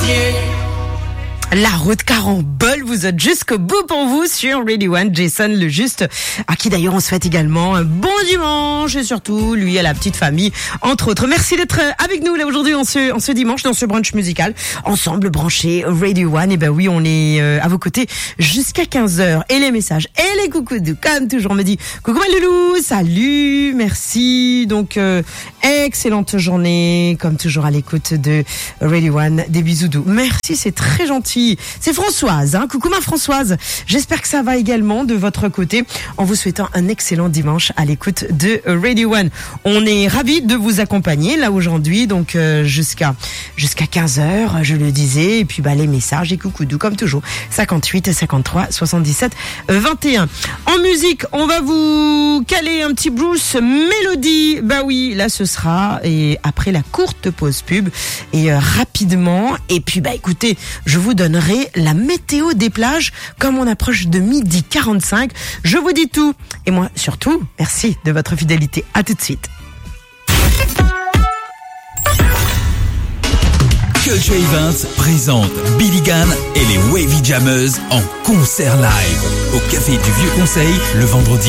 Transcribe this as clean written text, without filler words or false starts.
La route carambole, vous êtes jusqu'au bout pour vous sur Radio One. Jason le Juste, à qui d'ailleurs on souhaite également un bon dimanche et surtout lui et la petite famille, entre autres. Merci d'être avec nous là aujourd'hui en ce dimanche dans ce brunch musical. Ensemble branchés Radio One. Et ben oui, on est à vos côtés jusqu'à 15h. Et les messages et les coucous doux, comme toujours, on me dit coucou ma loulou, salut, merci. Donc excellente journée, comme toujours à l'écoute de Radio One. Des bisous doux. Merci, c'est très gentil. C'est Françoise, hein. Coucou ma Françoise. J'espère que ça va également de votre côté, en vous souhaitant un excellent dimanche à l'écoute de Radio One. On est ravis de vous accompagner là aujourd'hui, donc jusqu'à 15h, je le disais, et puis les messages et coucou doux comme toujours. 58 53 77 21. En musique, on va vous caler un petit Bruce Melody. Bah oui, là ce sera et après la courte pause pub et rapidement. Et puis écoutez, je vous donnerai la météo des plages comme on approche de 12h45. Je vous dis tout. Et moi, surtout, merci de votre fidélité. À tout de suite. Culture Events présente Billy Gunn et les Wavy Jammers en concert live au Café du Vieux Conseil le vendredi